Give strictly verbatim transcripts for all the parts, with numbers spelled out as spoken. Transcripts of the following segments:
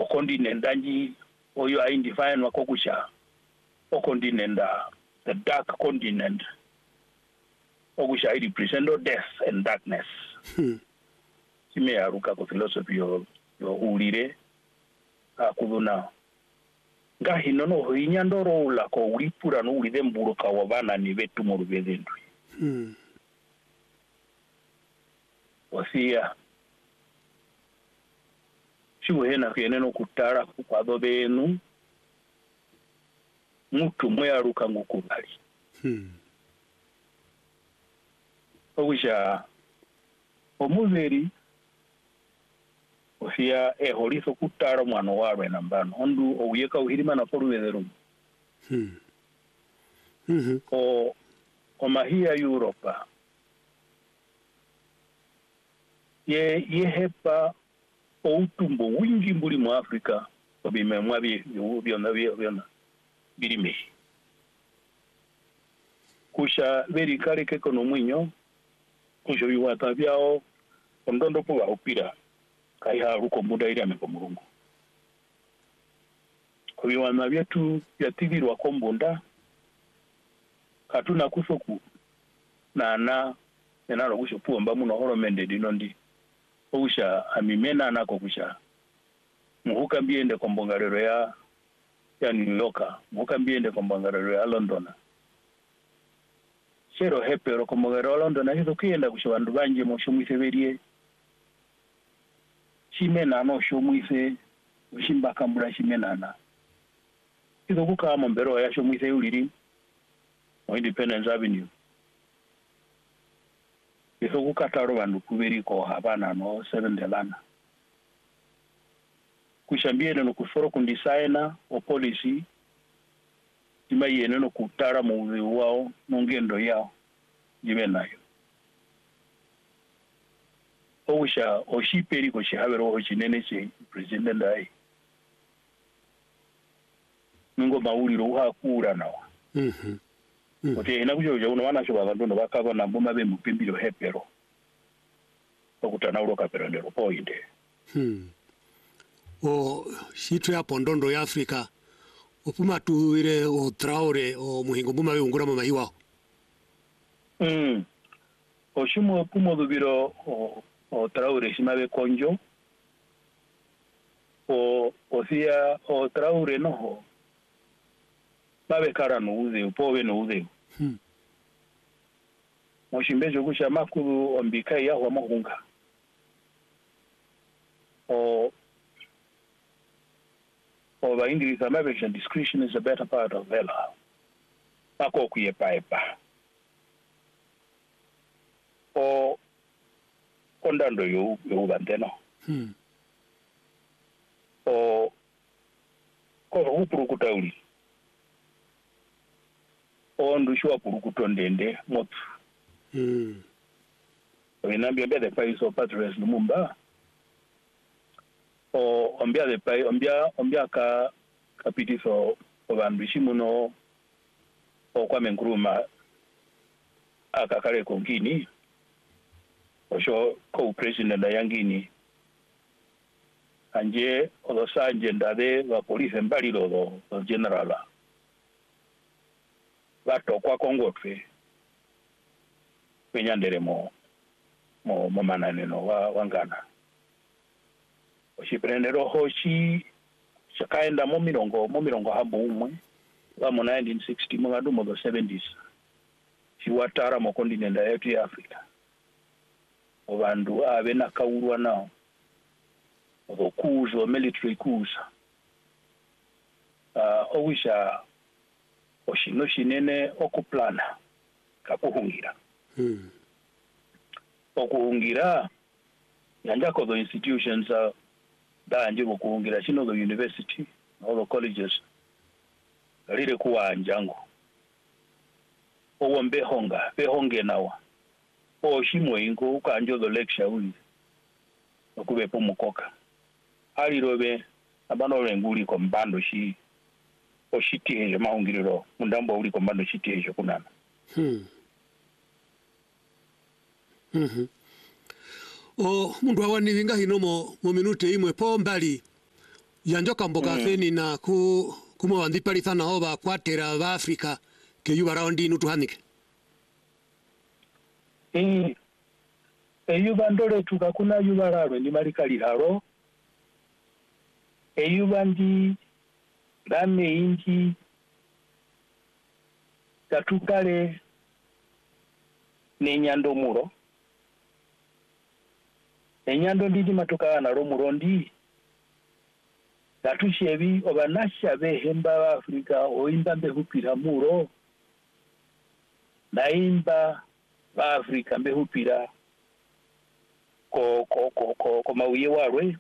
okontinenda nji oyo identify wako kusha okontinenda the dark continent okusha I represent death and darkness. Hmm. Chime yaruka ko philosophy yo yo ulire akubuna ngahino no hinyandoro la ko ulipura no ulide mburuka wabana ni betu mu rubezendu. Hmm. Wasia shiwena kene no kutara kwa dobenu mutu mwaruka ngukubali. Hmm. Okusha omuveri ofia e horizo kutara mwana wawe nambano ondu oyeka uhirima na poru wederum. Hmm. Mhm. O o mahia Europa ye ye hepa o utumbo wingi mbuli mu Afrika obime mwabi byona byona birime kusha veri kale keko no mwinyo kusha biwata byao ondondo po opira kai ha ruko muda ile ameko mulungu kubiwana byetu byativirwa kombunda katuna kusoku nana enalo kusho puomba muno horomende dinondi kusha amimena nako kusha muhuka mbiende kombongarero ya ya New York muhuka mbiende kombongarero ya London shero hepero kombongarero ya London hizo kienda kusha bandu banje mu shumwise berie chimena no shumwise ushimba kambura chimena na hizo kuka mombero ya shumwise uliri o Independence Avenue hizo kukataro bandu kuberi ko habana no seven delana kushambiene no kuforo kundisaina o policy imayene no kutara mu wao nongendo yao jimenayo osha oshiperi ko shihabero ho chinene che president ndai ningo mauliro uhakura nawa. Mhm. Mm. Ote ina kujoja uno wana shoba bantu no bakaba na mboma be mupimbiro hepero okutana ulo kapero ndero poinde. Hmm. O shitu ya pondondo ya Afrika opuma tuire o Traore o muhingo mbuma be ungura mama hiwa. Mm. O shimo pumo dubiro o o Traore shimabe konjo o osia o Traore no babe kara no uze upowe no uze. Hmm. Moshimbejo kusha makuru ombika ya wa mahunga o o ba English American discretion is a better part of valor ako kuye paipa o ondando yo yo bandeno. Hmm. O ko upuru kutauli ondu shwa puru kutondende motu. Hmm. Winambia mbia de pais o Patrice Lumumba o ombia de pais ombia ombia ka kapitiso o bandu shimuno o Kwame Nkrumah akakare kongini o sho ko president da yangini anje o lo sanje ndade wa police mbali lo lo generala bato kwa kongotwe penyandere mo mo mo mananeno wa wangana oshiprendero hoshi shakaenda mo mirongo mo mirongo habo umwe wa mo nineteen sixty mo ngadu mo seventies shiwatara mo kontinenda yetu ya Afrika obandu abe nakaurwa nao okuzo military coups uh owisha oshino shinene okuplana kakuhungira. Hmm. Okuhungira yanja ko the institutions uh, da nje okuhungira shino the university all the colleges lile kuwa njango owo mbe honga be honge nawa o shimo ingo ukanjo the lecture uli okube pomukoka ali robe abano renguli ko mbando shi oshitihe mahungiriro mundambo uli ko mbando shitihe kunana. Hmm. Mhm. O mundu awani vinga hino mo mo minute imwe po mbali yanjoka mboga Mm. feni na ku kuma wandipalitha nao bakwatera ba Afrika ke yuba raundi nutuhanike. Eh, eyuba ndole tuka kuna yuba raro ndi malikali haro. Eyuba ndi rame inji tatukale nenyando muro. Enyando ndi matoka na romuro ndi tatushebi obanasha behemba wa Afrika oimba mbehupira muro. Naimba ba Afrika mbehupira ko ko ko ko ko mauye warwe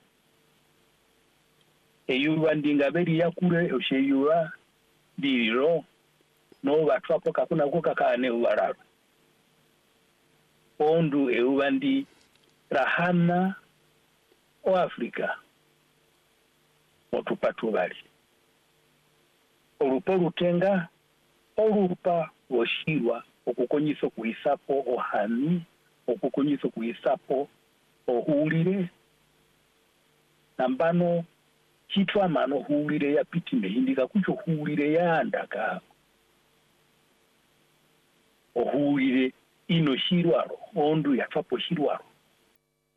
eyuba ndinga beri yakure osheyuba diriro no batwapo kakuna kuka kane ubararo ondu eyuba ndi rahana o Afrika motupatu bali olupo lutenga olupa woshirwa okukonyiso kuisapo ohani okukonyiso kuisapo ohulire nambano chitwa mano hulire ya pitime hindika kucho hulire ya andaka ohulire ino shirwaro ondu yatwapo shirwaro